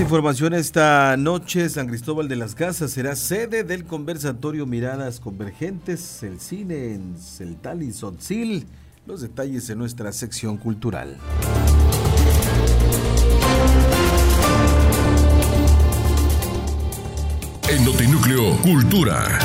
información esta noche. San Cristóbal de las Casas será sede del conversatorio Miradas Convergentes, el cine en Celtal y Tzotzil. Los detalles en nuestra sección cultural. En Notinúcleo Cultura.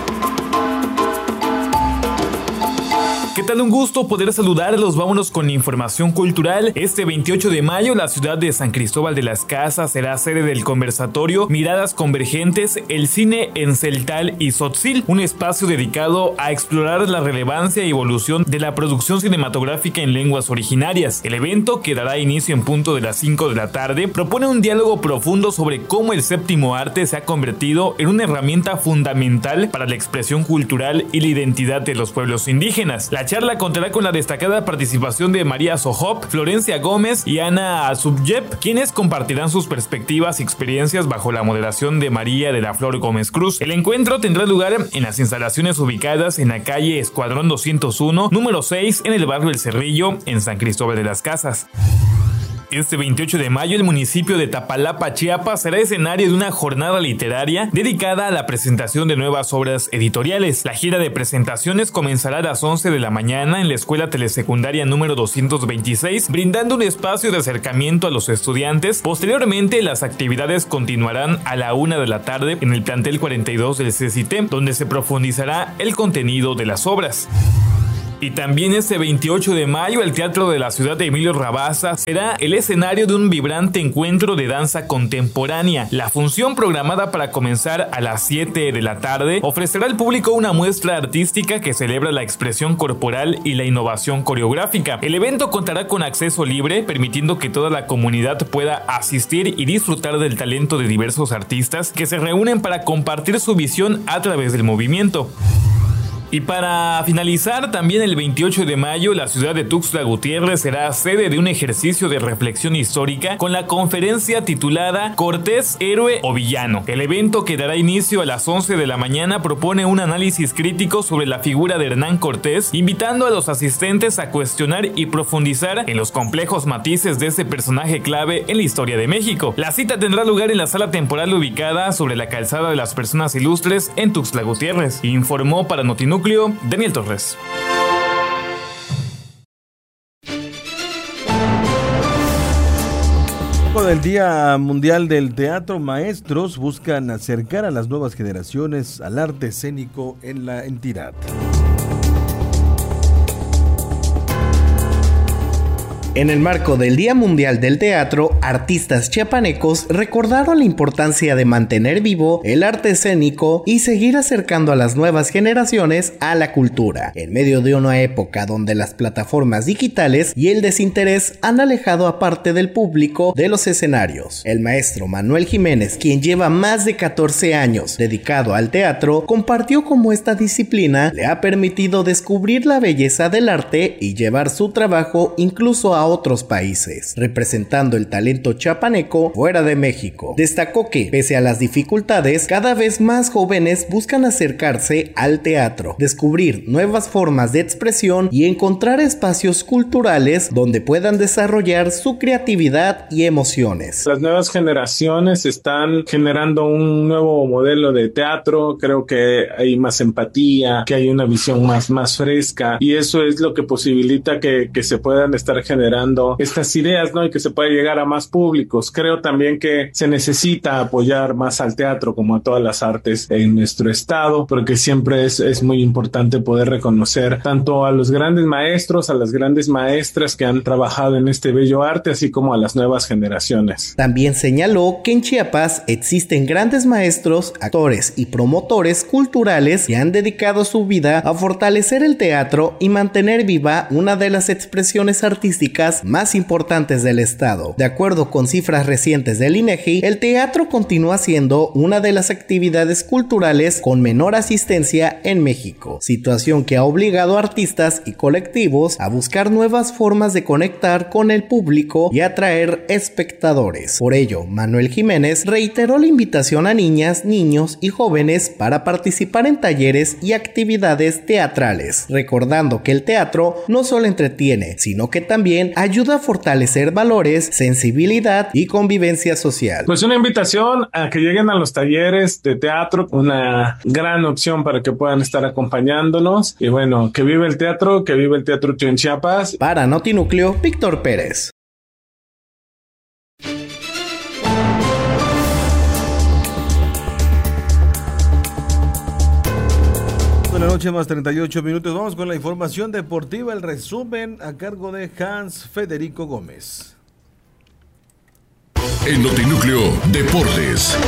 ¿Qué tal? Un gusto poder saludarlos. Vámonos con información cultural. Este 28 de mayo, la ciudad de San Cristóbal de las Casas será sede del conversatorio Miradas Convergentes, el cine en Celtal y Tzotzil, un espacio dedicado a explorar la relevancia y evolución de la producción cinematográfica en lenguas originarias. El evento, que dará inicio en punto de las 5 de la tarde, propone un diálogo profundo sobre cómo el séptimo arte se ha convertido en una herramienta fundamental para la expresión cultural y la identidad de los pueblos indígenas. La charla contará con la destacada participación de María Sojop, Florencia Gómez y Ana Subjep, quienes compartirán sus perspectivas y experiencias bajo la moderación de María de la Flor Gómez Cruz. El encuentro tendrá lugar en las instalaciones ubicadas en la calle Escuadrón 201, número 6, en el barrio El Cerrillo, en San Cristóbal de las Casas. Este 28 de mayo, el municipio de Tapalapa, Chiapas, será escenario de una jornada literaria dedicada a la presentación de nuevas obras editoriales. La gira de presentaciones comenzará a las 11 de la mañana en la Escuela Telesecundaria número 226, brindando un espacio de acercamiento a los estudiantes. Posteriormente, las actividades continuarán a la 1 de la tarde en el plantel 42 del CCT, donde se profundizará el contenido de las obras. Y también este 28 de mayo, el Teatro de la Ciudad de Emilio Rabasa será el escenario de un vibrante encuentro de danza contemporánea. La función, programada para comenzar a las 7 de la tarde, ofrecerá al público una muestra artística que celebra la expresión corporal y la innovación coreográfica. El evento contará con acceso libre, permitiendo que toda la comunidad pueda asistir y disfrutar del talento de diversos artistas que se reúnen para compartir su visión a través del movimiento. Y para finalizar, también el 28 de mayo, la ciudad de Tuxtla Gutiérrez será sede de un ejercicio de reflexión histórica con la conferencia titulada Cortés, héroe o villano. El evento, que dará inicio a las 11 de la mañana, propone un análisis crítico sobre la figura de Hernán Cortés, invitando a los asistentes a cuestionar y profundizar en los complejos matices de este personaje clave en la historia de México. La cita tendrá lugar en la sala temporal ubicada sobre la calzada de las Personas Ilustres en Tuxtla Gutiérrez. Informó para Notinúcleo Daniel Torres. Del Día Mundial del Teatro, maestros buscan acercar a las nuevas generaciones al arte escénico en la entidad. En el marco del Día Mundial del Teatro, artistas chiapanecos recordaron la importancia de mantener vivo el arte escénico y seguir acercando a las nuevas generaciones a la cultura, en medio de una época donde las plataformas digitales y el desinterés han alejado a parte del público de los escenarios. El maestro Manuel Jiménez, quien lleva más de 14 años dedicado al teatro, compartió cómo esta disciplina le ha permitido descubrir la belleza del arte y llevar su trabajo incluso a otros países, representando el talento chiapaneco fuera de México. Destacó que, pese a las dificultades, cada vez más jóvenes buscan acercarse al teatro, descubrir nuevas formas de expresión y encontrar espacios culturales donde puedan desarrollar su creatividad y emociones. Las nuevas generaciones están generando un nuevo modelo de teatro. Creo que hay más empatía, que hay una visión más fresca, y eso es lo que posibilita que se puedan estar generando estas ideas, ¿no? Y que se pueda llegar a más públicos. Creo también que se necesita apoyar más al teatro, como a todas las artes en nuestro estado, porque siempre es muy importante poder reconocer tanto a los grandes maestros, a las grandes maestras que han trabajado en este bello arte, así como a las nuevas generaciones. También señaló que en Chiapas existen grandes maestros, actores y promotores culturales que han dedicado su vida a fortalecer el teatro y mantener viva una de las expresiones artísticas más importantes del estado. De acuerdo con cifras recientes del INEGI, el teatro continúa siendo una de las actividades culturales con menor asistencia en México, situación que ha obligado a artistas y colectivos a buscar nuevas formas de conectar con el público y atraer espectadores. Por ello, Manuel Jiménez reiteró la invitación a niñas, niños y jóvenes para participar en talleres y actividades teatrales, recordando que el teatro no solo entretiene, sino que también ayuda a fortalecer valores, sensibilidad y convivencia social. Pues una invitación a que lleguen a los talleres de teatro, una gran opción para que puedan estar acompañándonos. Y bueno, que vive el teatro en Chiapas. Para Notinúcleo, Víctor Pérez. De la noche más 38 minutos. Vamos con la información deportiva, el resumen a cargo de Hans Federico Gómez. En Notinúcleo Deportes.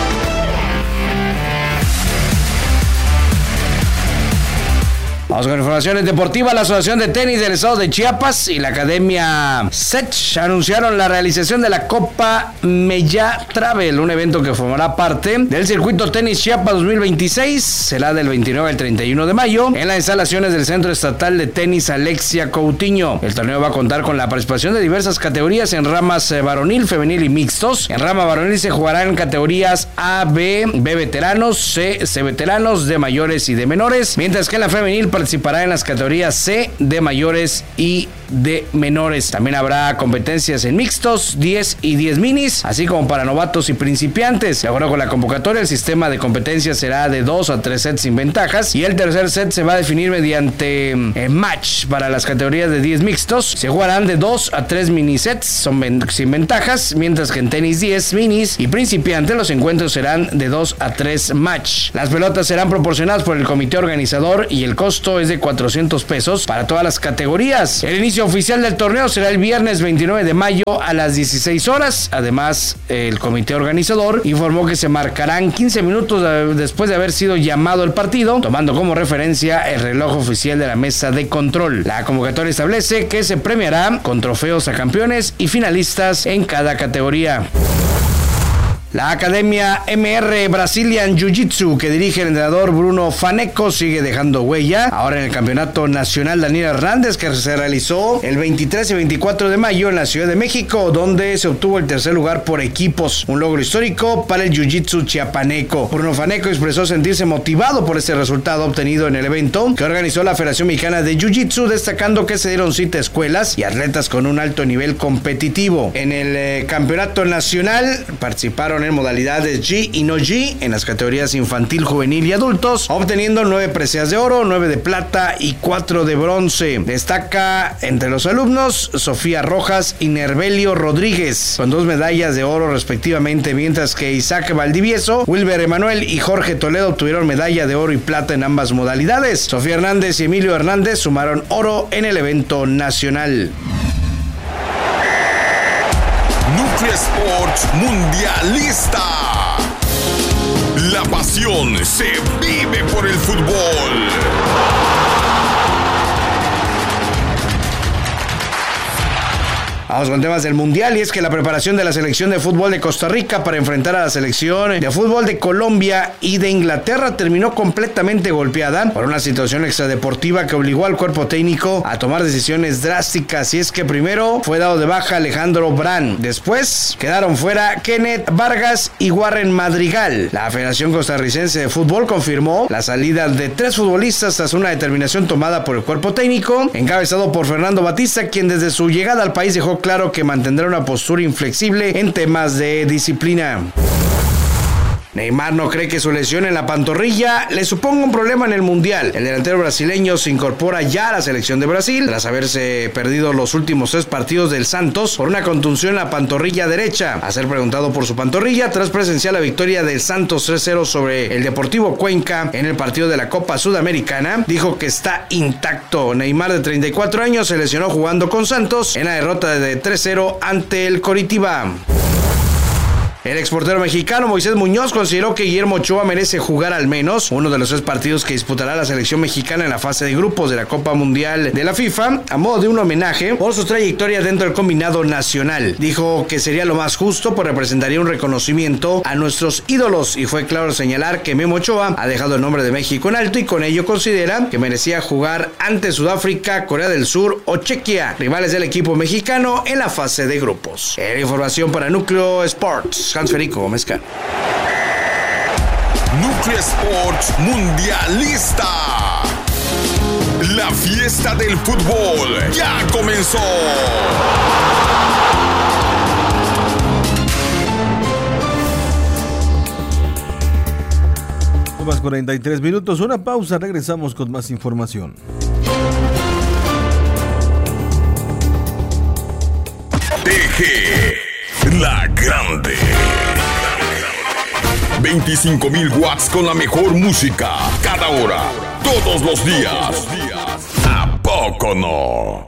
Vamos con informaciones deportivas. La Asociación de Tenis del Estado de Chiapas y la Academia SETCH anunciaron la realización de la Copa Mella Travel, un evento que formará parte del Circuito Tenis Chiapas 2026. Será del 29 al 31 de mayo en las instalaciones del Centro Estatal de Tenis Alexia Coutinho. El torneo va a contar con la participación de diversas categorías en ramas varonil, femenil y mixtos. En rama varonil se jugará en categorías A, B, B veteranos, C veteranos, D mayores y D menores, mientras que en la femenil participará en las categorías C, D mayores y D menores. También habrá competencias en mixtos, 10 y 10 minis, así como para novatos y principiantes. De acuerdo con la convocatoria, el sistema de competencias será de 2 a 3 sets sin ventajas y el tercer set se va a definir mediante match. Para las categorías de 10 mixtos se jugarán de 2 a 3 mini sets sin ventajas, mientras que en tenis 10 minis y principiantes los encuentros serán de 2 a 3 match. Las pelotas serán proporcionadas por el comité organizador y el costo es de 400 pesos para todas las categorías. El inicio oficial del torneo será el viernes 29 de mayo a las 16 horas. Además, el comité organizador informó que se marcarán 15 minutos después de haber sido llamado el partido, tomando como referencia el reloj oficial de la mesa de control. La convocatoria establece que se premiará con trofeos a campeones y finalistas en cada categoría. La Academia MR Brazilian Jiu-Jitsu que dirige el entrenador Bruno Faneco sigue dejando huella. Ahora en el Campeonato Nacional Daniel Hernández, que se realizó el 23 y 24 de mayo en la Ciudad de México, donde se obtuvo el tercer lugar por equipos. Un logro histórico para el Jiu-Jitsu chiapaneco. Bruno Faneco expresó sentirse motivado por este resultado obtenido en el evento que organizó la Federación Mexicana de Jiu-Jitsu, destacando que se dieron cita a escuelas y atletas con un alto nivel competitivo. En el Campeonato Nacional participaron en modalidades G y no G en las categorías infantil, juvenil y adultos, obteniendo 9 preseas de oro, 9 de plata y 4 de bronce. Destaca entre los alumnos Sofía Rojas y Nervelio Rodríguez, con 2 medallas de oro respectivamente, mientras que Isaac Valdivieso, Wilber Emanuel y Jorge Toledo obtuvieron medalla de oro y plata en ambas modalidades. Sofía Hernández y Emilio Hernández sumaron oro en el evento nacional. Núcleo Sports Mundialista. La pasión se vive por el fútbol. Vamos con temas del Mundial, y es que la preparación de la selección de fútbol de Costa Rica para enfrentar a la selección de fútbol de Colombia y de Inglaterra terminó completamente golpeada por una situación extradeportiva que obligó al cuerpo técnico a tomar decisiones drásticas. Y es que primero fue dado de baja Alejandro Brand, después quedaron fuera Kenneth Vargas y Warren Madrigal. La Federación Costarricense de Fútbol confirmó la salida de 3 futbolistas tras una determinación tomada por el cuerpo técnico, encabezado por Fernando Batista, quien desde su llegada al país dejó claro que mantendrá una postura inflexible en temas de disciplina. Neymar no cree que su lesión en la pantorrilla le suponga un problema en el Mundial. El delantero brasileño se incorpora ya a la selección de Brasil tras haberse perdido los últimos 3 partidos del Santos por una contusión en la pantorrilla derecha. A ser preguntado por su pantorrilla tras presenciar la victoria del Santos 3-0 sobre el Deportivo Cuenca en el partido de la Copa Sudamericana, dijo que está intacto. Neymar, de 34 años, se lesionó jugando con Santos en la derrota de 3-0 ante el Coritiba. El exportero mexicano Moisés Muñoz consideró que Guillermo Ochoa merece jugar al menos uno de los 3 partidos que disputará la selección mexicana en la fase de grupos de la Copa Mundial de la FIFA, a modo de un homenaje por su trayectoria dentro del combinado nacional. Dijo que sería lo más justo, pues representaría un reconocimiento a nuestros ídolos, y fue claro señalar que Memo Ochoa ha dejado el nombre de México en alto y con ello considera que merecía jugar ante Sudáfrica, Corea del Sur o Chequia, rivales del equipo mexicano en la fase de grupos. Era información para Núcleo Sports. Hans Federico Gómez. Núcleo Sports Mundialista. La fiesta del fútbol ya comenzó. Más 43 minutos, una pausa, regresamos con más información. TG, la grande. 25,000 watts con la mejor música, cada hora, todos los días. ¿A poco no?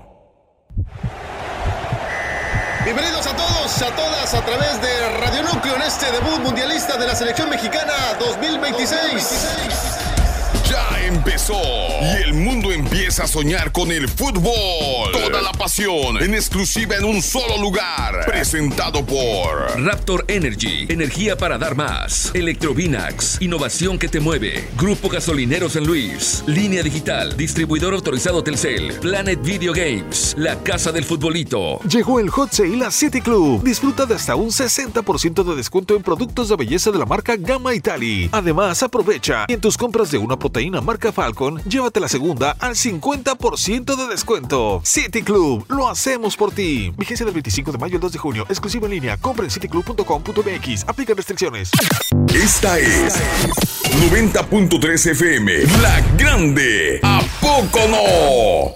Bienvenidos a todos, a todas, a través de Radio Núcleo en este debut mundialista de la selección mexicana 2026. Ya empezó y el mundo empieza a soñar con el fútbol. Toda la pasión en exclusiva en un solo lugar. Presentado por Raptor Energy, energía para dar más. Electrovinax, innovación que te mueve. Grupo Gasolinero San Luis, Línea Digital, distribuidor autorizado Telcel, Planet Video Games, la casa del futbolito. Llegó el Hot Sale a City Club. Disfruta de hasta un 60% de descuento en productos de belleza de la marca Gamma Italy. Además, aprovecha y en tus compras de una proteína marca Falcon, llévate la segunda al 50% de descuento. City Club, lo hacemos por ti. Vigencia del 25 de mayo al 2 de junio. Exclusiva en línea. Compra en cityclub.com.mx. Aplica restricciones. Esta es 90.3 FM, La Grande. ¿A poco no?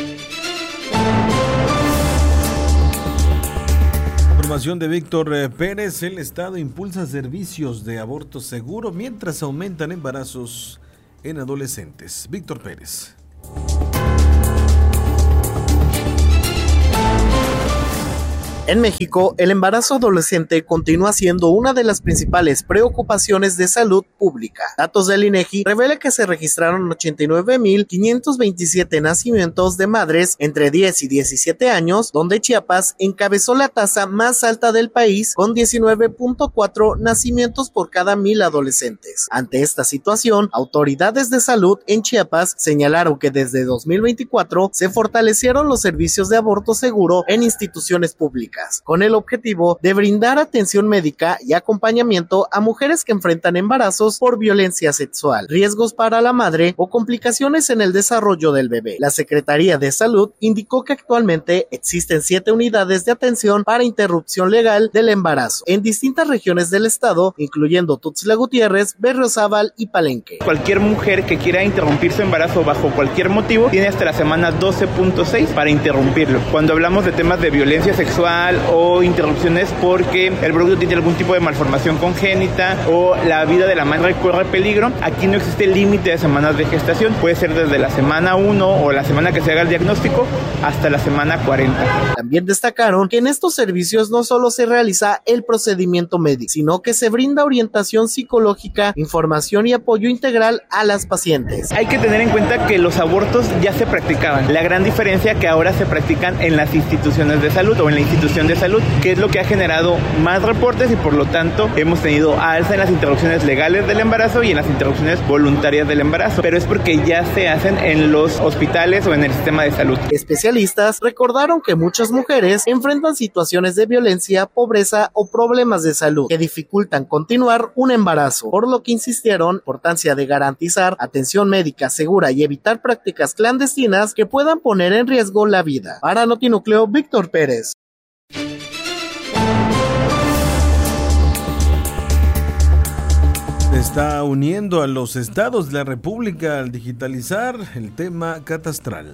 Información de Víctor Pérez. El Estado impulsa servicios de aborto seguro mientras aumentan embarazos en adolescentes. Víctor Pérez. En México, el embarazo adolescente continúa siendo una de las principales preocupaciones de salud pública. Datos del INEGI revelan que se registraron 89,527 nacimientos de madres entre 10 y 17 años, donde Chiapas encabezó la tasa más alta del país con 19.4 nacimientos por cada 1,000 adolescentes. Ante esta situación, autoridades de salud en Chiapas señalaron que desde 2024 se fortalecieron los servicios de aborto seguro en instituciones públicas, con el objetivo de brindar atención médica y acompañamiento a mujeres que enfrentan embarazos por violencia sexual, riesgos para la madre o complicaciones en el desarrollo del bebé. La Secretaría de Salud indicó que actualmente existen 7 unidades de atención para interrupción legal del embarazo en distintas regiones del estado, incluyendo Tuxtla Gutiérrez, Berriozábal y Palenque. Cualquier mujer que quiera interrumpir su embarazo bajo cualquier motivo tiene hasta la semana 12.6 para interrumpirlo. Cuando hablamos de temas de violencia sexual o interrupciones porque el producto tiene algún tipo de malformación congénita o la vida de la madre corre peligro, aquí no existe límite de semanas de gestación. Puede ser desde la semana 1 o la semana que se haga el diagnóstico hasta la semana 40. También destacaron que en estos servicios no solo se realiza el procedimiento médico, sino que se brinda orientación psicológica, información y apoyo integral a las pacientes. Hay que tener en cuenta que los abortos ya se practicaban. La gran diferencia que ahora se practican en las instituciones de salud o en la institución de salud, que es lo que ha generado más reportes y por lo tanto hemos tenido alza en las interrupciones legales del embarazo y en las interrupciones voluntarias del embarazo, pero es porque ya se hacen en los hospitales o en el sistema de salud. Especialistas recordaron que muchas mujeres enfrentan situaciones de violencia, pobreza o problemas de salud que dificultan continuar un embarazo, por lo que insistieron en la importancia de garantizar atención médica segura y evitar prácticas clandestinas que puedan poner en riesgo la vida. Para Notinúcleo, Víctor Pérez. Está uniendo a los estados de la República al digitalizar el tema catastral.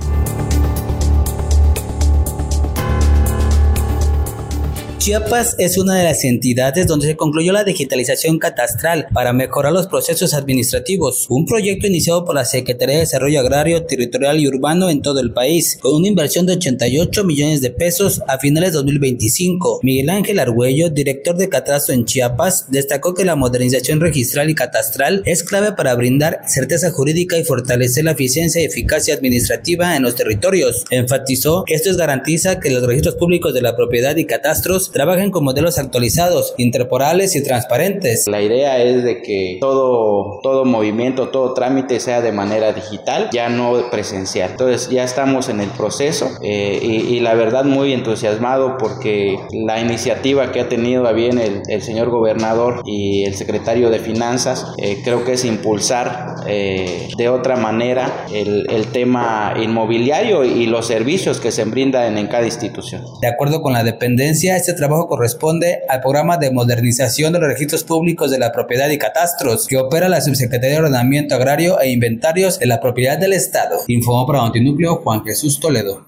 Chiapas es una de las entidades donde se concluyó la digitalización catastral para mejorar los procesos administrativos, un proyecto iniciado por la Secretaría de Desarrollo Agrario, Territorial y Urbano en todo el país, con una inversión de 88 millones de pesos a finales de 2025. Miguel Ángel Argüello, director de Catastro en Chiapas, destacó que la modernización registral y catastral es clave para brindar certeza jurídica y fortalecer la eficiencia y eficacia administrativa en los territorios. Enfatizó que esto garantiza que los registros públicos de la propiedad y catastros trabajen con modelos actualizados, interporales y transparentes. La idea es de que todo movimiento, todo trámite sea de manera digital, ya no presencial. Entonces ya estamos en el proceso y la verdad muy entusiasmado porque la iniciativa que ha tenido a bien el señor gobernador y el secretario de Finanzas, creo que es impulsar de otra manera el tema inmobiliario y los servicios que se brindan en cada institución. De acuerdo con la dependencia, este trabajo corresponde al programa de modernización de los registros públicos de la propiedad y catastros que opera la Subsecretaría de Ordenamiento Agrario e Inventarios de la Propiedad del Estado. Informó para Notinúcleo Juan Jesús Toledo.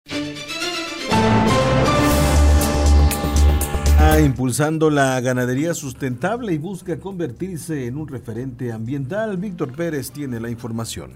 Impulsando la ganadería sustentable y busca convertirse en un referente ambiental. Víctor Pérez tiene la información.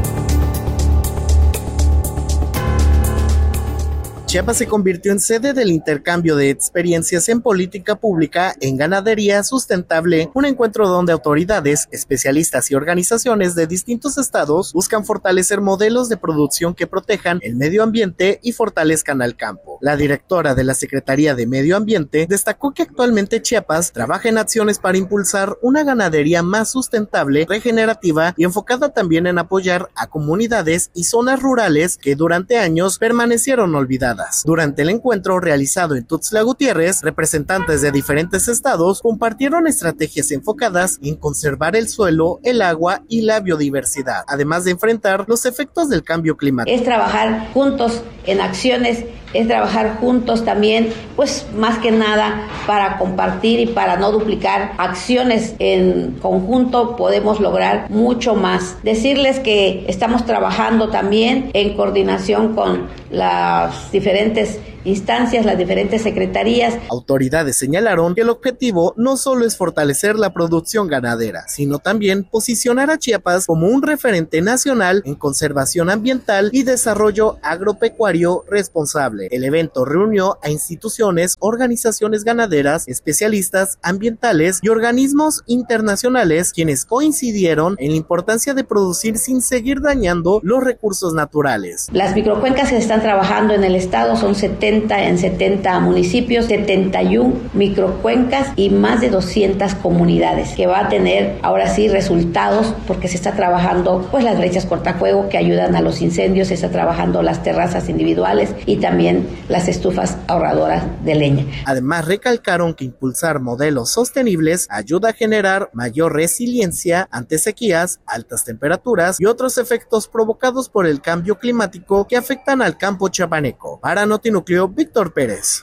Chiapas se convirtió en sede del intercambio de experiencias en política pública en ganadería sustentable, un encuentro donde autoridades, especialistas y organizaciones de distintos estados buscan fortalecer modelos de producción que protejan el medio ambiente y fortalezcan al campo. La directora de la Secretaría de Medio Ambiente destacó que actualmente Chiapas trabaja en acciones para impulsar una ganadería más sustentable, regenerativa y enfocada también en apoyar a comunidades y zonas rurales que durante años permanecieron olvidadas. Durante el encuentro realizado en Tuxtla Gutiérrez, representantes de diferentes estados compartieron estrategias enfocadas en conservar el suelo, el agua y la biodiversidad, además de enfrentar los efectos del cambio climático. Es trabajar juntos en acciones, es trabajar juntos también, pues más que nada para compartir y para no duplicar acciones en conjunto, podemos lograr mucho más. Decirles que estamos trabajando también en coordinación con las diferentes instancias, las diferentes secretarías. Autoridades señalaron que el objetivo no solo es fortalecer la producción ganadera, sino también posicionar a Chiapas como un referente nacional en conservación ambiental y desarrollo agropecuario responsable. El evento reunió a instituciones, organizaciones ganaderas, especialistas ambientales y organismos internacionales, quienes coincidieron en la importancia de producir sin seguir dañando los recursos naturales. Las microcuencas que se están trabajando en el estado son 70 municipios, 71 microcuencas y más de 200 comunidades, que va a tener ahora sí resultados porque se está trabajando pues las brechas cortafuego que ayudan a los incendios, se está trabajando las terrazas individuales y también las estufas ahorradoras de leña. Además recalcaron que impulsar modelos sostenibles ayuda a generar mayor resiliencia ante sequías, altas temperaturas y otros efectos provocados por el cambio climático que afectan al campo chiapaneco. Para Notinúcleo, Víctor Pérez.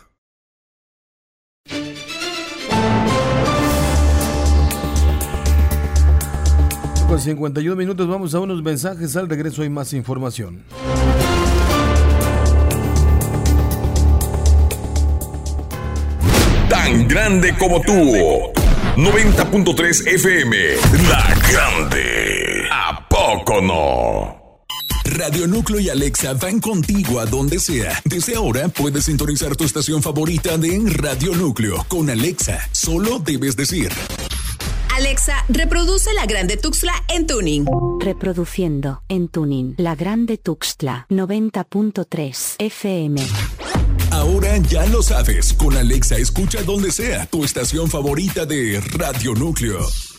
Con 51 minutos vamos a unos mensajes. Al regreso hay más información. Tan grande como tú. 90.3 FM. La Grande. ¿A poco no? Radio Núcleo y Alexa van contigo a donde sea. Desde ahora puedes sintonizar tu estación favorita de Radio Núcleo. Con Alexa, solo debes decir: Alexa, reproduce La Grande Tuxtla en tuning. Reproduciendo en tuning La Grande Tuxtla 90.3 FM. Ahora ya lo sabes. Con Alexa escucha donde sea tu estación favorita de Radio Núcleo.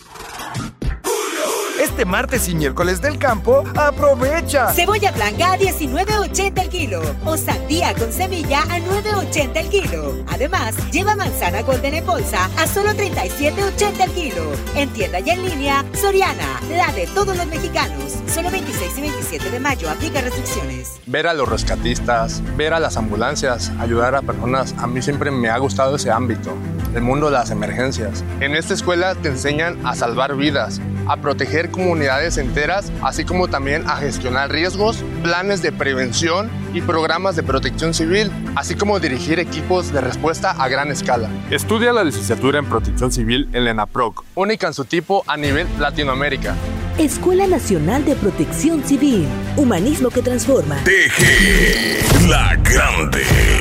Este martes y miércoles del campo, ¡aprovecha! Cebolla blanca a $19.80 el kilo o sandía con semilla a $9.80 el kilo. Además, lleva manzana golden en bolsa a solo $37.80 el kilo. En tienda y en línea, Soriana, la de todos los mexicanos. Solo 26 y 27 de mayo, aplica restricciones. Ver a los rescatistas, ver a las ambulancias, ayudar a personas, a mí siempre me ha gustado ese ámbito, el mundo de las emergencias. En esta escuela te enseñan a salvar vidas, a proteger comunidades enteras, así como también a gestionar riesgos, planes de prevención y programas de protección civil, así como dirigir equipos de respuesta a gran escala. Estudia la licenciatura en Protección Civil en la ENAPROC, única en su tipo a nivel Latinoamérica. Escuela Nacional de Protección Civil, humanismo que transforma. TG, La Grande.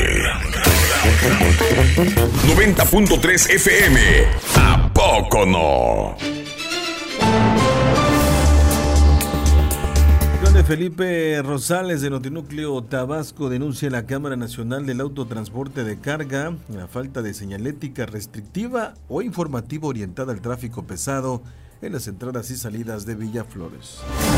90.3 FM. ¿A poco no? de Felipe Rosales de Notinúcleo Tabasco denuncia a la Cámara Nacional del Autotransporte de Carga la falta de señalética restrictiva o informativa orientada al tráfico pesado en las entradas y salidas de Villaflores.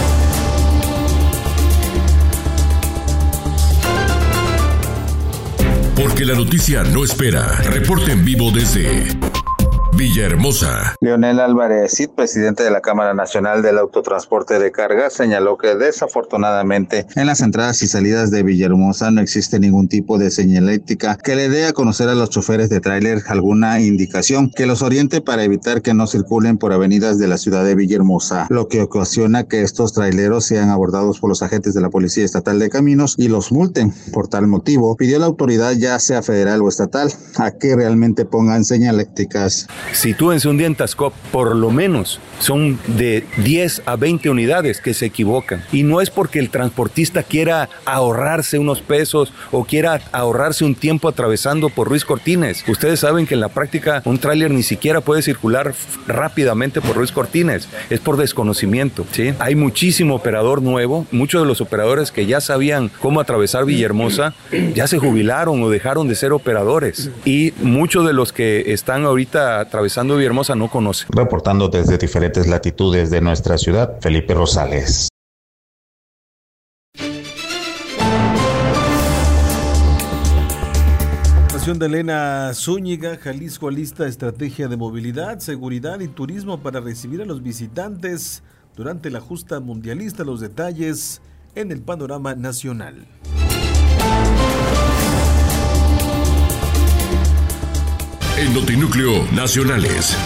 Porque la noticia no espera. Reporte en vivo desde Villahermosa. Leonel Álvarez Cid, presidente de la Cámara Nacional del Autotransporte de Carga, señaló que desafortunadamente en las entradas y salidas de Villahermosa no existe ningún tipo de señalética que le dé a conocer a los choferes de tráiler alguna indicación que los oriente para evitar que no circulen por avenidas de la ciudad de Villahermosa, lo que ocasiona que estos traileros sean abordados por los agentes de la Policía Estatal de Caminos y los multen. Por tal motivo, pidió a la autoridad, ya sea federal o estatal, a que realmente pongan señaléticas. Sitúense un día en Tascop, por lo menos son de 10 a 20 unidades que se equivocan. Y no es porque el transportista quiera ahorrarse unos pesos o quiera ahorrarse un tiempo atravesando por Ruiz Cortines. Ustedes saben que en la práctica un tráiler ni siquiera puede circular rápidamente por Ruiz Cortines. Es por desconocimiento, ¿sí? Hay muchísimo operador nuevo. Muchos de los operadores que ya sabían cómo atravesar Villahermosa ya se jubilaron o dejaron de ser operadores. Y muchos de los que están ahorita atravesando Villahermosa no conocen. Reportando desde diferentes latitudes de nuestra ciudad, Felipe Rosales. De Elena Zúñiga, Jalisco alista estrategia de movilidad, seguridad y turismo para recibir a los visitantes durante la justa mundialista. Los detalles en el panorama nacional. En Notinúcleo Nacionales.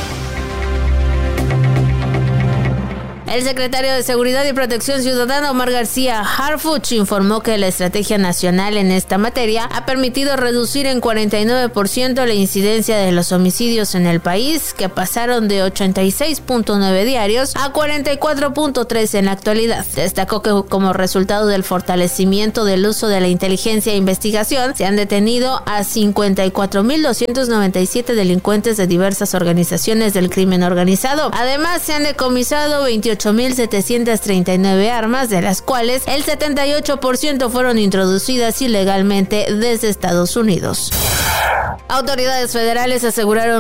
El secretario de Seguridad y Protección Ciudadana, Omar García Harfuch, informó que la estrategia nacional en esta materia ha permitido reducir en 49% la incidencia de los homicidios en el país, que pasaron de 86.9 diarios a 44.3 en la actualidad. Destacó que como resultado del fortalecimiento del uso de la inteligencia e investigación, se han detenido a 54.297 delincuentes de diversas organizaciones del crimen organizado. Además, se han decomisado 28.739 armas, de las cuales el 78% fueron introducidas ilegalmente desde Estados Unidos. Autoridades federales aseguraron